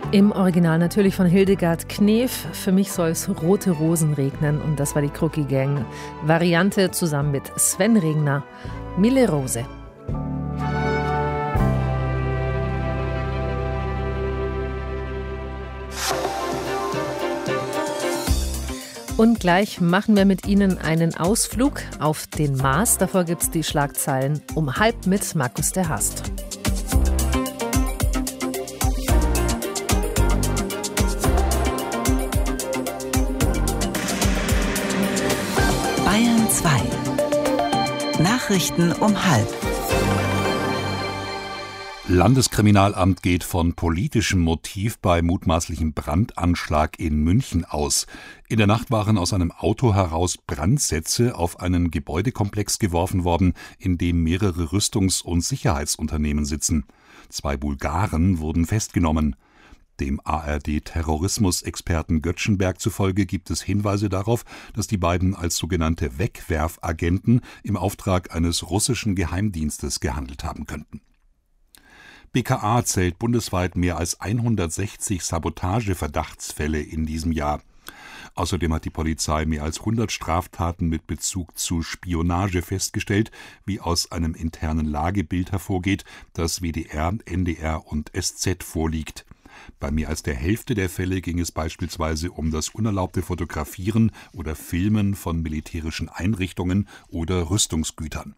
Im Original natürlich von Hildegard Knef. Für mich soll es rote Rosen regnen und das war die Crookie Gang Variante zusammen mit Sven Regner. Mille Rose. Und gleich machen wir mit Ihnen einen Ausflug auf den Mars. Davor gibt es die Schlagzeilen um 12:30 mit Markus der Hast. Bayern 2. Nachrichten um 12:30. Landeskriminalamt geht von politischem Motiv bei mutmaßlichem Brandanschlag in München aus. In der Nacht waren aus einem Auto heraus Brandsätze auf einen Gebäudekomplex geworfen worden, in dem mehrere Rüstungs- und Sicherheitsunternehmen sitzen. 2 Bulgaren wurden festgenommen. Dem ARD-Terrorismusexperten Göttschenberg zufolge gibt es Hinweise darauf, dass die beiden als sogenannte Wegwerfagenten im Auftrag eines russischen Geheimdienstes gehandelt haben könnten. BKA zählt bundesweit mehr als 160 Sabotageverdachtsfälle in diesem Jahr. Außerdem hat die Polizei mehr als 100 Straftaten mit Bezug zu Spionage festgestellt, wie aus einem internen Lagebild hervorgeht, das WDR, NDR und SZ vorliegt. Bei mehr als der Hälfte der Fälle ging es beispielsweise um das unerlaubte Fotografieren oder Filmen von militärischen Einrichtungen oder Rüstungsgütern.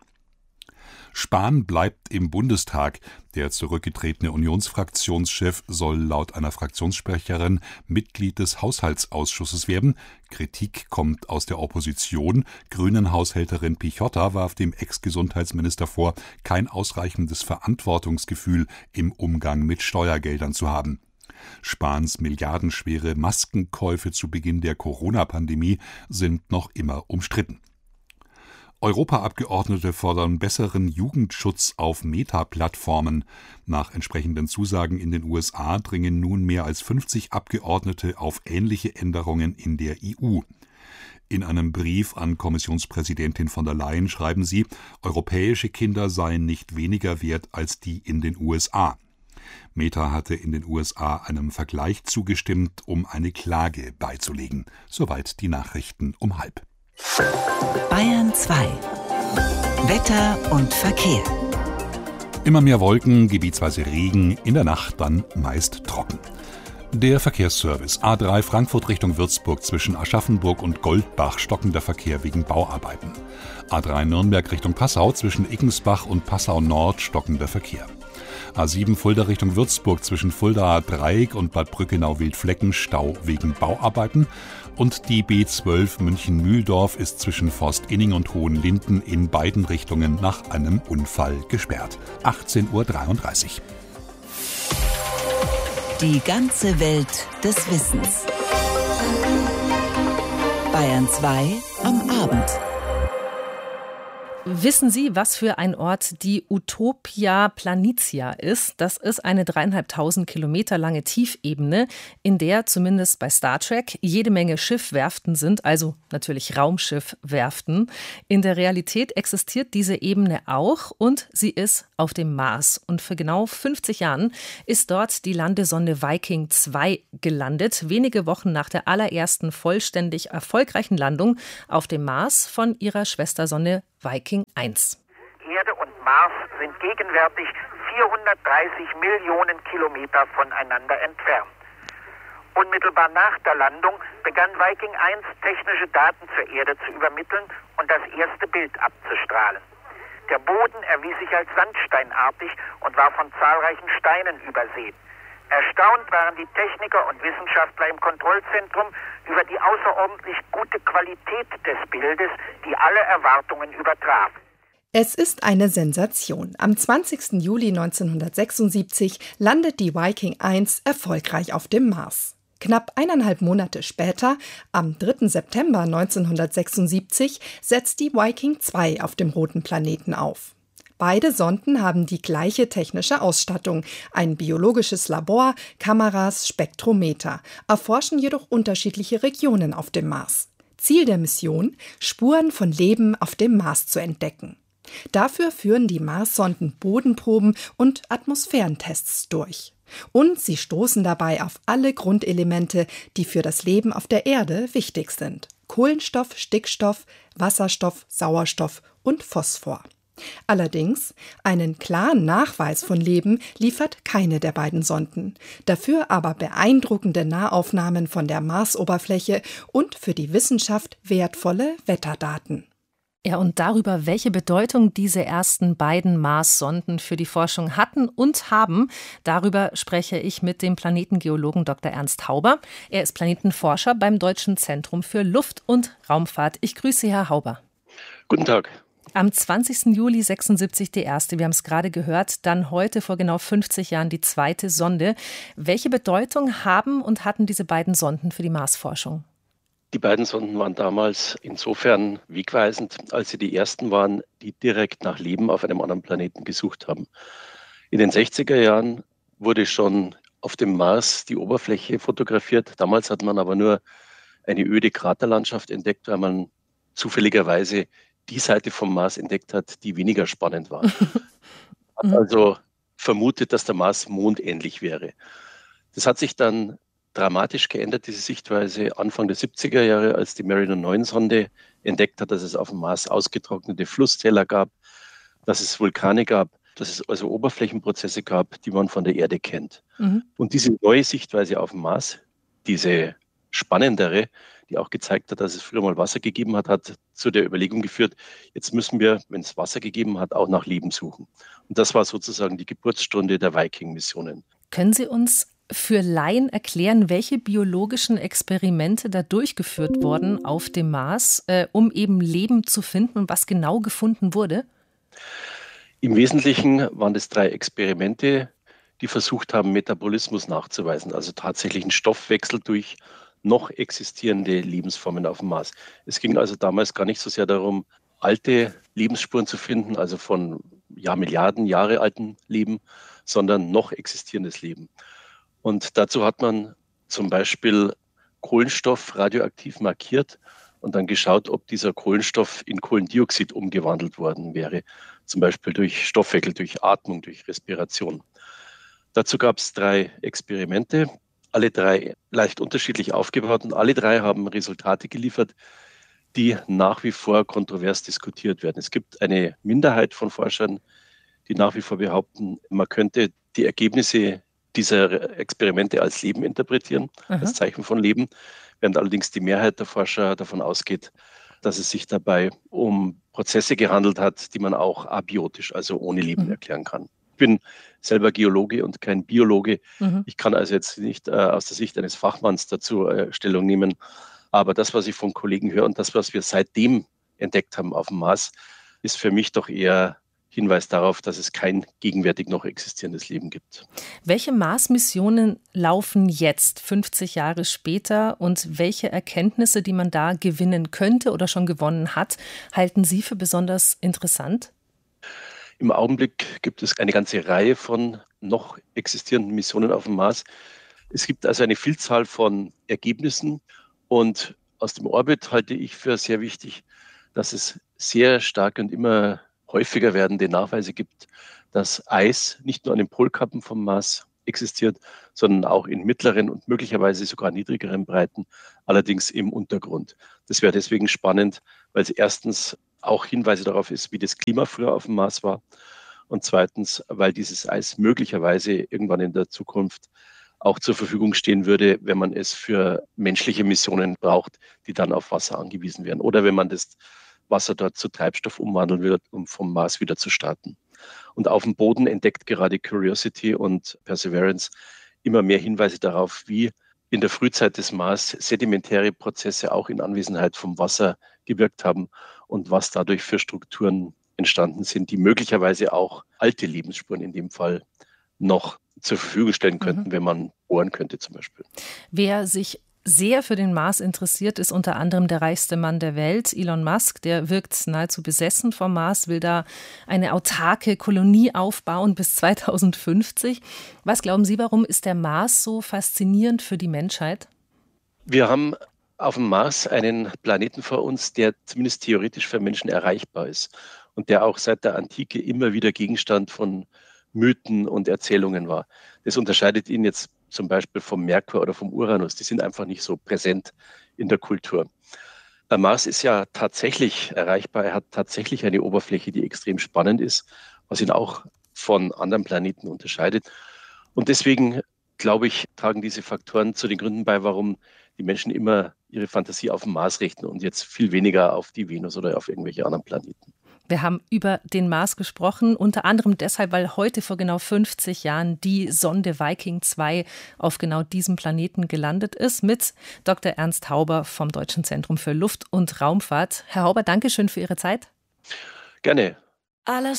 Spahn bleibt im Bundestag. Der zurückgetretene Unionsfraktionschef soll laut einer Fraktionssprecherin Mitglied des Haushaltsausschusses werden. Kritik kommt aus der Opposition. Grünen-Haushälterin Pichotta warf dem Ex-Gesundheitsminister vor, kein ausreichendes Verantwortungsgefühl im Umgang mit Steuergeldern zu haben. Spahns milliardenschwere Maskenkäufe zu Beginn der Corona-Pandemie sind noch immer umstritten. Europaabgeordnete fordern besseren Jugendschutz auf Meta-Plattformen. Nach entsprechenden Zusagen in den USA dringen nun mehr als 50 Abgeordnete auf ähnliche Änderungen in der EU. In einem Brief an Kommissionspräsidentin von der Leyen schreiben sie, europäische Kinder seien nicht weniger wert als die in den USA. Meta hatte in den USA einem Vergleich zugestimmt, um eine Klage beizulegen. Soweit die Nachrichten um 12:30. Bayern 2. Wetter und Verkehr. Immer mehr Wolken, gebietsweise Regen, in der Nacht dann meist trocken. Der Verkehrsservice A3 Frankfurt Richtung Würzburg zwischen Aschaffenburg und Goldbach stockender Verkehr wegen Bauarbeiten. A3 Nürnberg Richtung Passau zwischen Iggensbach und Passau Nord stockender Verkehr. A7 Fulda Richtung Würzburg zwischen Fuldaer Dreieck und Bad Brückenau-Wildflecken Stau wegen Bauarbeiten. Und die B12 München-Mühldorf ist zwischen Forstinning und Hohenlinden in beiden Richtungen nach einem Unfall gesperrt. 18:33 Uhr. Die ganze Welt des Wissens. Bayern 2 am Abend. Wissen Sie, was für ein Ort die Utopia Planitia ist? Das ist eine 3.500 Kilometer lange Tiefebene, in der zumindest bei Star Trek jede Menge Schiffwerften sind, also natürlich Raumschiffwerften. In der Realität existiert diese Ebene auch und sie ist auf dem Mars. Und für genau 50 Jahren ist dort die Landesonde Viking 2 gelandet, wenige Wochen nach der allerersten vollständig erfolgreichen Landung auf dem Mars von ihrer Schwestersonde Viking 1. Erde und Mars sind gegenwärtig 430 Millionen Kilometer voneinander entfernt. Unmittelbar nach der Landung begann Viking 1 technische Daten zur Erde zu übermitteln und das erste Bild abzustrahlen. Der Boden erwies sich als sandsteinartig und war von zahlreichen Steinen übersät. Erstaunt waren die Techniker und Wissenschaftler im Kontrollzentrum über die außerordentlich gute Qualität des Bildes, die alle Erwartungen übertraf. Es ist eine Sensation. Am 20. Juli 1976 landet die Viking 1 erfolgreich auf dem Mars. Knapp 1,5 Monate später, am 3. September 1976, setzt die Viking 2 auf dem roten Planeten auf. Beide Sonden haben die gleiche technische Ausstattung, ein biologisches Labor, Kameras, Spektrometer, erforschen jedoch unterschiedliche Regionen auf dem Mars. Ziel der Mission: Spuren von Leben auf dem Mars zu entdecken. Dafür führen die Marssonden Bodenproben und Atmosphärentests durch. Und sie stoßen dabei auf alle Grundelemente, die für das Leben auf der Erde wichtig sind: Kohlenstoff, Stickstoff, Wasserstoff, Sauerstoff und Phosphor. Allerdings, einen klaren Nachweis von Leben liefert keine der beiden Sonden. Dafür aber beeindruckende Nahaufnahmen von der Marsoberfläche und für die Wissenschaft wertvolle Wetterdaten. Ja, und darüber, welche Bedeutung diese ersten beiden Mars-Sonden für die Forschung hatten und haben, darüber spreche ich mit dem Planetengeologen Dr. Ernst Hauber. Er ist Planetenforscher beim Deutschen Zentrum für Luft- und Raumfahrt. Ich grüße Sie, Herr Hauber. Guten Tag. Am 20. Juli 76 die erste, wir haben es gerade gehört, dann heute vor genau 50 Jahren die zweite Sonde. Welche Bedeutung haben und hatten diese beiden Sonden für die Marsforschung? Die beiden Sonden waren damals insofern wegweisend, als sie die ersten waren, die direkt nach Leben auf einem anderen Planeten gesucht haben. In den 60er Jahren wurde schon auf dem Mars die Oberfläche fotografiert. Damals hat man aber nur eine öde Kraterlandschaft entdeckt, weil man zufälligerweise die Seite vom Mars entdeckt hat, die weniger spannend war. Hat also vermutet, dass der Mars mondähnlich wäre. Das hat sich dann dramatisch geändert, diese Sichtweise, Anfang der 70er Jahre, als die Mariner 9-Sonde entdeckt hat, dass es auf dem Mars ausgetrocknete Flusstäler gab, dass es Vulkane gab, dass es also Oberflächenprozesse gab, die man von der Erde kennt. Und diese neue Sichtweise auf dem Mars, diese spannendere, die auch gezeigt hat, dass es früher mal Wasser gegeben hat, hat zu der Überlegung geführt, jetzt müssen wir, wenn es Wasser gegeben hat, auch nach Leben suchen. Und das war sozusagen die Geburtsstunde der Viking-Missionen. Können Sie uns für Laien erklären, welche biologischen Experimente da durchgeführt wurden auf dem Mars, um eben Leben zu finden und was genau gefunden wurde? Im Wesentlichen waren es 3 Experimente, die versucht haben, Metabolismus nachzuweisen, also tatsächlich einen Stoffwechsel durch noch existierende Lebensformen auf dem Mars. Es ging also damals gar nicht so sehr darum, alte Lebensspuren zu finden, also von Milliarden Jahre alten Leben, sondern noch existierendes Leben. Und dazu hat man zum Beispiel Kohlenstoff radioaktiv markiert und dann geschaut, ob dieser Kohlenstoff in Kohlendioxid umgewandelt worden wäre, zum Beispiel durch Stoffwechsel, durch Atmung, durch Respiration. Dazu gab es 3 Experimente, alle 3 leicht unterschiedlich aufgebaut und alle 3 haben Resultate geliefert, die nach wie vor kontrovers diskutiert werden. Es gibt eine Minderheit von Forschern, die nach wie vor behaupten, man könnte die Ergebnisse dieser Experimente als Leben interpretieren, als Zeichen von Leben, während allerdings die Mehrheit der Forscher davon ausgeht, dass es sich dabei um Prozesse gehandelt hat, die man auch abiotisch, also ohne Leben erklären kann. Ich bin selber Geologe und kein Biologe. Ich kann also jetzt nicht aus der Sicht eines Fachmanns dazu Stellung nehmen. Aber das, was ich von Kollegen höre und das, was wir seitdem entdeckt haben auf dem Mars, ist für mich doch eher Hinweis darauf, dass es kein gegenwärtig noch existierendes Leben gibt. Welche Mars-Missionen laufen jetzt, 50 Jahre später, und welche Erkenntnisse, die man da gewinnen könnte oder schon gewonnen hat, halten Sie für besonders interessant? Im Augenblick gibt es eine ganze Reihe von noch existierenden Missionen auf dem Mars. Es gibt also eine Vielzahl von Ergebnissen und aus dem Orbit halte ich für sehr wichtig, dass es sehr stark und immer häufiger werdende Nachweise gibt, dass Eis nicht nur an den Polkappen vom Mars existiert, sondern auch in mittleren und möglicherweise sogar niedrigeren Breiten, allerdings im Untergrund. Das wäre deswegen spannend, weil es erstens auch Hinweise darauf ist, wie das Klima früher auf dem Mars war und zweitens, weil dieses Eis möglicherweise irgendwann in der Zukunft auch zur Verfügung stehen würde, wenn man es für menschliche Missionen braucht, die dann auf Wasser angewiesen wären oder wenn man das Wasser dort zu Treibstoff umwandeln wird, um vom Mars wieder zu starten. Und auf dem Boden entdeckt gerade Curiosity und Perseverance immer mehr Hinweise darauf, wie in der Frühzeit des Mars sedimentäre Prozesse auch in Anwesenheit vom Wasser gewirkt haben und was dadurch für Strukturen entstanden sind, die möglicherweise auch alte Lebensspuren in dem Fall noch zur Verfügung stellen könnten, wenn man bohren könnte zum Beispiel. Wer sich sehr für den Mars interessiert, ist unter anderem der reichste Mann der Welt, Elon Musk. Der wirkt nahezu besessen vom Mars, will da eine autarke Kolonie aufbauen bis 2050. Was glauben Sie, warum ist der Mars so faszinierend für die Menschheit? Wir haben auf dem Mars einen Planeten vor uns, der zumindest theoretisch für Menschen erreichbar ist. und der auch seit der Antike immer wieder Gegenstand von Mythen und Erzählungen war. Das unterscheidet ihn jetzt zum Beispiel vom Merkur oder vom Uranus. Die sind einfach nicht so präsent in der Kultur. Der Mars ist ja tatsächlich erreichbar. Er hat tatsächlich eine Oberfläche, die extrem spannend ist, was ihn auch von anderen Planeten unterscheidet. Und deswegen, glaube ich, tragen diese Faktoren zu den Gründen bei, warum die Menschen immer ihre Fantasie auf den Mars richten und jetzt viel weniger auf die Venus oder auf irgendwelche anderen Planeten. Wir haben über den Mars gesprochen, unter anderem deshalb, weil heute vor genau 50 Jahren die Sonde Viking 2 auf genau diesem Planeten gelandet ist, mit Dr. Ernst Hauber vom Deutschen Zentrum für Luft- und Raumfahrt. Herr Hauber, danke schön für Ihre Zeit. Gerne. Alles